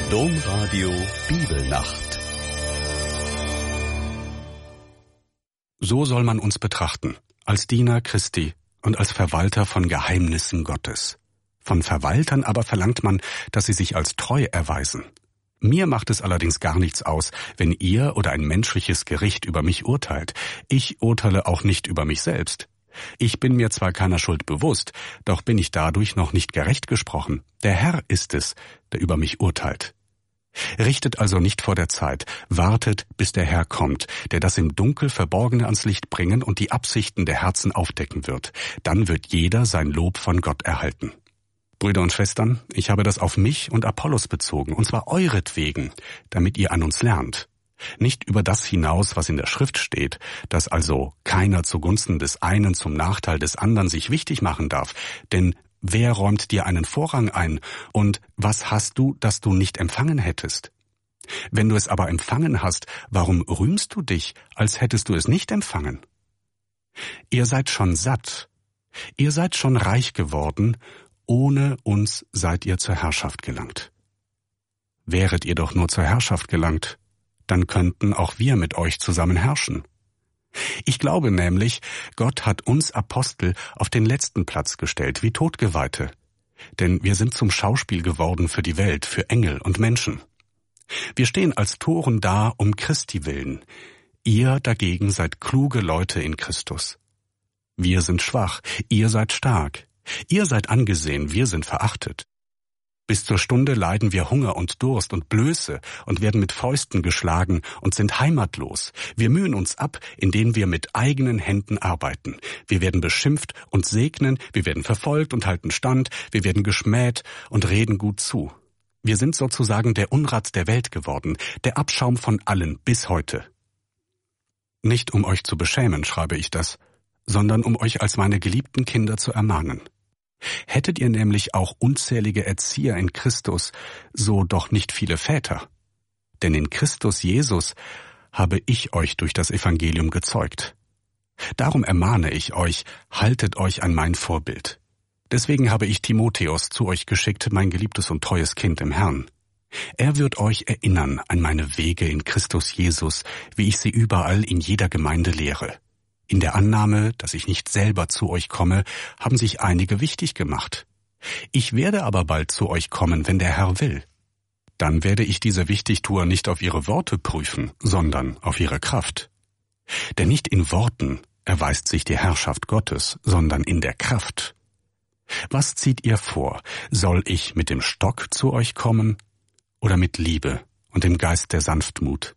Domradio Bibelnacht. So soll man uns betrachten, als Diener Christi und als Verwalter von Geheimnissen Gottes. Von Verwaltern aber verlangt man, dass sie sich als treu erweisen. Mir macht es allerdings gar nichts aus, wenn ihr oder ein menschliches Gericht über mich urteilt. Ich urteile auch nicht über mich selbst. Ich bin mir zwar keiner Schuld bewusst, doch bin ich dadurch noch nicht gerecht gesprochen. Der Herr ist es, der über mich urteilt. Richtet also nicht vor der Zeit, wartet, bis der Herr kommt, der das im Dunkel Verborgene ans Licht bringen und die Absichten der Herzen aufdecken wird. Dann wird jeder sein Lob von Gott erhalten. Brüder und Schwestern, ich habe das auf mich und Apollos bezogen, und zwar euretwegen, damit ihr an uns lernt. Nicht über das hinaus, was in der Schrift steht, dass also keiner zugunsten des einen zum Nachteil des anderen sich wichtig machen darf, denn wer räumt dir einen Vorrang ein, und was hast du, das du nicht empfangen hättest? Wenn du es aber empfangen hast, warum rühmst du dich, als hättest du es nicht empfangen? Ihr seid schon satt, ihr seid schon reich geworden, ohne uns seid ihr zur Herrschaft gelangt. Wäret ihr doch nur zur Herrschaft gelangt, dann könnten auch wir mit euch zusammen herrschen. Ich glaube nämlich, Gott hat uns Apostel auf den letzten Platz gestellt, wie Todgeweihte. Denn wir sind zum Schauspiel geworden für die Welt, für Engel und Menschen. Wir stehen als Toren da um Christi willen. Ihr dagegen seid kluge Leute in Christus. Wir sind schwach, ihr seid stark. Ihr seid angesehen, wir sind verachtet. Bis zur Stunde leiden wir Hunger und Durst und Blöße und werden mit Fäusten geschlagen und sind heimatlos. Wir mühen uns ab, indem wir mit eigenen Händen arbeiten. Wir werden beschimpft und segnen, wir werden verfolgt und halten stand, wir werden geschmäht und reden gut zu. Wir sind sozusagen der Unrat der Welt geworden, der Abschaum von allen bis heute. Nicht um euch zu beschämen, schreibe ich das, sondern um euch als meine geliebten Kinder zu ermahnen. Hättet ihr nämlich auch unzählige Erzieher in Christus, so doch nicht viele Väter. Denn in Christus Jesus habe ich euch durch das Evangelium gezeugt. Darum ermahne ich euch, haltet euch an mein Vorbild. Deswegen habe ich Timotheus zu euch geschickt, mein geliebtes und treues Kind im Herrn. Er wird euch erinnern an meine Wege in Christus Jesus, wie ich sie überall in jeder Gemeinde lehre. In der Annahme, dass ich nicht selber zu euch komme, haben sich einige wichtig gemacht. Ich werde aber bald zu euch kommen, wenn der Herr will. Dann werde ich diese Wichtigtuer nicht auf ihre Worte prüfen, sondern auf ihre Kraft. Denn nicht in Worten erweist sich die Herrschaft Gottes, sondern in der Kraft. Was zieht ihr vor? Soll ich mit dem Stock zu euch kommen oder mit Liebe und dem Geist der Sanftmut?